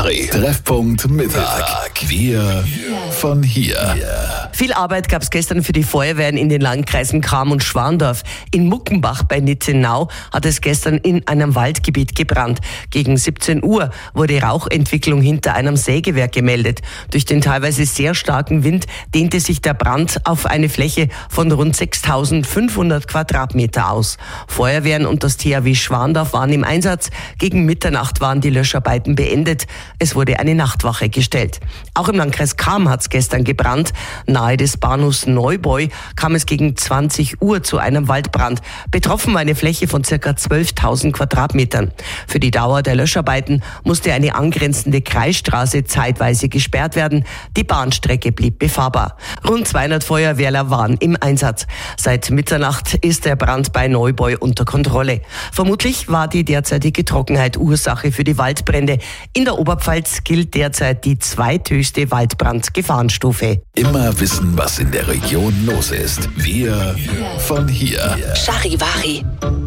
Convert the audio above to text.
Charivari, Treffpunkt Mittag. Wir von hier. Viel Arbeit gab es gestern für die Feuerwehren in den Landkreisen Cham und Schwandorf. In Muckenbach bei Nitzenau hat es gestern in einem Waldgebiet gebrannt. Gegen 17 Uhr wurde Rauchentwicklung hinter einem Sägewerk gemeldet. Durch den teilweise sehr starken Wind dehnte sich der Brand auf eine Fläche von rund 6.500 Quadratmeter aus. Feuerwehren und das THW Schwandorf waren im Einsatz. Gegen Mitternacht waren die Löscharbeiten beendet. Es wurde eine Nachtwache gestellt. Auch im Landkreis Cham hat es gestern gebrannt. Nahe des Bahnhofs Neubeu kam es gegen 20 Uhr zu einem Waldbrand. Betroffen war eine Fläche von ca. 12.000 Quadratmetern. Für die Dauer der Löscharbeiten musste eine angrenzende Kreisstraße zeitweise gesperrt werden. Die Bahnstrecke blieb befahrbar. Rund 200 Feuerwehrler waren im Einsatz. Seit Mitternacht ist der Brand bei Neubeu unter Kontrolle. Vermutlich war die derzeitige Trockenheit Ursache für die Waldbrände. In der Oberpfalz gilt derzeit die zweithöchste Waldbrandgefahrenstufe. Immer wissen, was in der Region los ist. Wir von hier. Charivari.